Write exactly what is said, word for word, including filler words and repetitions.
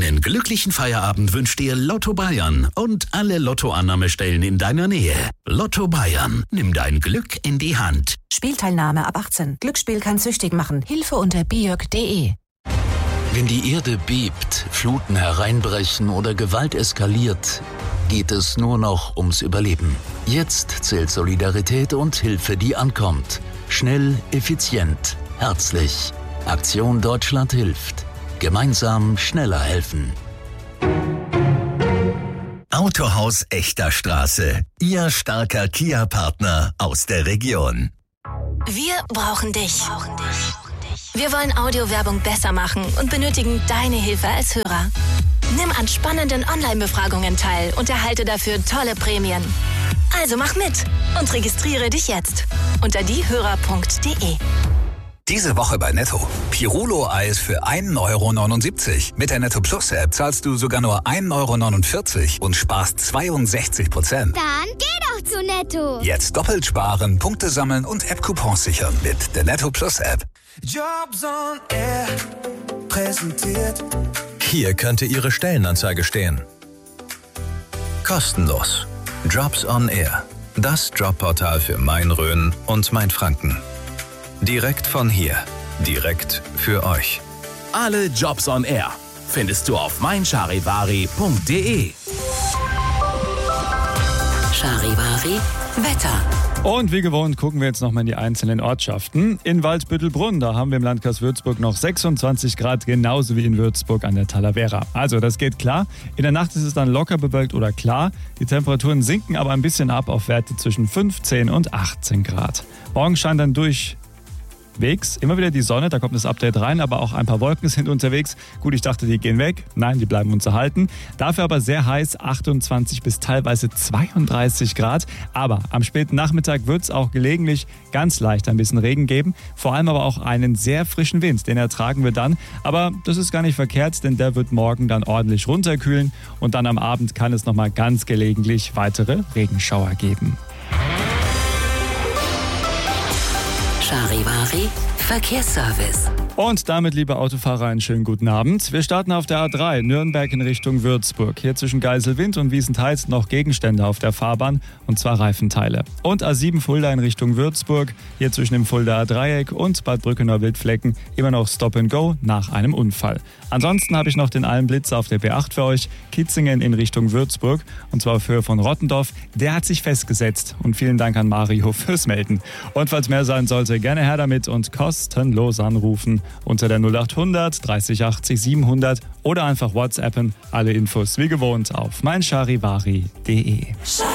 Einen glücklichen Feierabend wünscht dir Lotto Bayern und alle Lottoannahmestellen in deiner Nähe. Lotto Bayern, nimm dein Glück in die Hand. Spielteilnahme ab achtzehn. Glücksspiel kann süchtig machen. Hilfe unter biog punkt de. Wenn die Erde bebt, Fluten hereinbrechen oder Gewalt eskaliert, geht es nur noch ums Überleben. Jetzt zählt Solidarität und Hilfe, die ankommt. Schnell, effizient, herzlich. Aktion Deutschland hilft. Gemeinsam schneller helfen. Autohaus Echter Straße. Ihr starker Kia-Partner aus der Region. Wir brauchen dich. Wir wollen Audiowerbung besser machen und benötigen deine Hilfe als Hörer. Nimm an spannenden Online-Befragungen teil und erhalte dafür tolle Prämien. Also mach mit und registriere dich jetzt unter diehörer punkt de. Diese Woche bei Netto. Pirulo-Eis für ein Euro neunundsiebzig. Mit der Netto Plus App zahlst du sogar nur ein Euro neunundvierzig und sparst zweiundsechzig Prozent. Dann geh doch zu Netto. Jetzt doppelt sparen, Punkte sammeln und App-Coupons sichern mit der Netto Plus App. Jobs on Air präsentiert. Hier könnte Ihre Stellenanzeige stehen. Kostenlos. Jobs on Air. Das Jobportal für Main-Rhön und Main-Franken. Direkt von hier. Direkt für euch. Alle Jobs on Air findest du auf mein charivari punkt de. Charivari Wetter. Und wie gewohnt gucken wir jetzt nochmal in die einzelnen Ortschaften. In Waldbüttelbrunn, da haben wir im Landkreis Würzburg noch sechsundzwanzig Grad, genauso wie in Würzburg an der Talavera. Also das geht klar. In der Nacht ist es dann locker bewölkt oder klar. Die Temperaturen sinken aber ein bisschen ab auf Werte zwischen fünfzehn und achtzehn Grad. Morgen scheint dann durch Wegs. Immer wieder die Sonne, da kommt das Update rein, aber auch ein paar Wolken sind unterwegs. Gut, ich dachte, die gehen weg. Nein, die bleiben uns erhalten. Dafür aber sehr heiß, achtundzwanzig bis teilweise zweiunddreißig Grad. Aber am späten Nachmittag wird es auch gelegentlich ganz leicht ein bisschen Regen geben. Vor allem aber auch einen sehr frischen Wind, den ertragen wir dann. Aber das ist gar nicht verkehrt, denn der wird morgen dann ordentlich runterkühlen. Und dann am Abend kann es nochmal ganz gelegentlich weitere Regenschauer geben. Charivari Verkehrsservice. Und damit, liebe Autofahrer, einen schönen guten Abend. Wir starten auf der A drei, Nürnberg in Richtung Würzburg. Hier zwischen Geiselwind und Wiesentheit noch Gegenstände auf der Fahrbahn, und zwar Reifenteile. Und A sieben Fulda in Richtung Würzburg, hier zwischen dem Fuldaer Dreieck und Bad Brückenau-Wildflecken immer noch Stop and Go nach einem Unfall. Ansonsten habe ich noch den Almblitz auf der B acht für euch, Kitzingen in Richtung Würzburg, und zwar auf Höhe von Rottendorf. Der hat sich festgesetzt, und vielen Dank an Mario fürs Melden. Und falls mehr sein sollte, gerne her damit und kostenlos anrufen unter der null achthundert dreißig achtzig siebenhundert oder einfach WhatsAppen. Alle Infos wie gewohnt auf mein charivari punkt de.